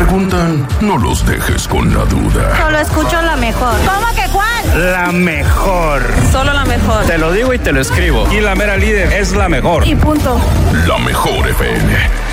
preguntan, no los dejes con la duda. Solo escucho la mejor. ¿Cómo que cuál? La mejor. Solo la mejor. Te lo digo y te lo escribo. Y la mera líder es la mejor. Y punto. La Mejor FM.